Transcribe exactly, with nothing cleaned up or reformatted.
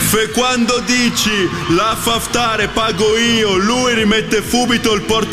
Fe quando dici la faftare pago io, lui rimette subito il portafoglio